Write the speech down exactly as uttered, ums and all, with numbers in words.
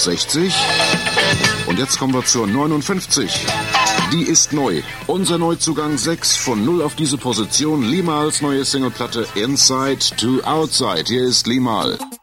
sechzig. Und jetzt kommen wir zur neunundfünfzig. Die ist neu. Unser Neuzugang sechs von null auf diese Position. Limals neue Singleplatte Inside to Outside. Hier ist Limal.